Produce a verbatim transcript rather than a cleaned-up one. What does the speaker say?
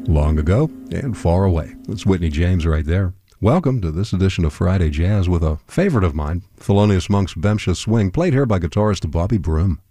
Long ago and far away. That's Whitney James right there. Welcome to this edition of Friday Jazz with a favorite of mine, Thelonious Monk's Bemsha Swing, played here by guitarist Bobby Broom.